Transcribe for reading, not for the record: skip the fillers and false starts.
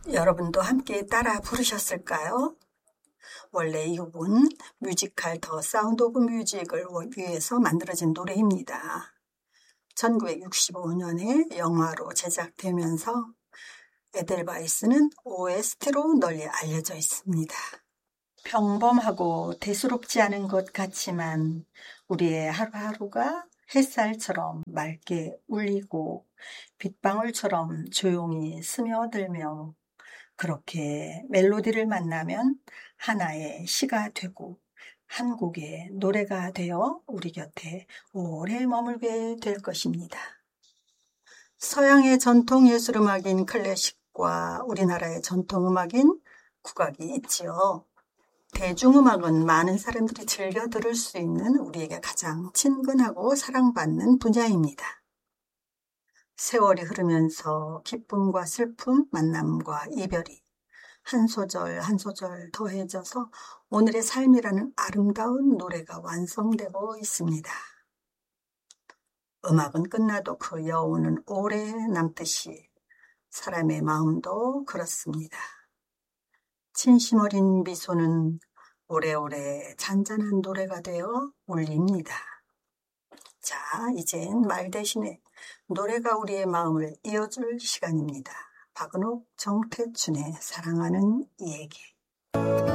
여러분도 함께 따라 부르셨을까요? 원래 이 곡은 뮤지컬 더 사운드 오브 뮤직을 위해서 만들어진 노래입니다. 1965년에 영화로 제작되면서 에델바이스는 OST로 널리 알려져 있습니다. 평범하고 대수롭지 않은 것 같지만 우리의 하루하루가 햇살처럼 맑게 울리고 빗방울처럼 조용히 스며들며 그렇게 멜로디를 만나면 하나의 시가 되고 한 곡의 노래가 되어 우리 곁에 오래 머물게 될 것입니다. 서양의 전통 예술음악인 클래식과 우리나라의 전통음악인 국악이 있지요. 대중음악은 많은 사람들이 즐겨 들을 수 있는 우리에게 가장 친근하고 사랑받는 분야입니다. 세월이 흐르면서 기쁨과 슬픔, 만남과 이별이 한 소절 한 소절 더해져서 오늘의 삶이라는 아름다운 노래가 완성되고 있습니다. 음악은 끝나도 그 여운은 오래 남듯이 사람의 마음도 그렇습니다. 진심 어린 미소는 오래오래 잔잔한 노래가 되어 울립니다. 자, 이젠 말 대신에 노래가 우리의 마음을 이어줄 시간입니다. 박은옥, 정태춘의 사랑하는 이 얘기.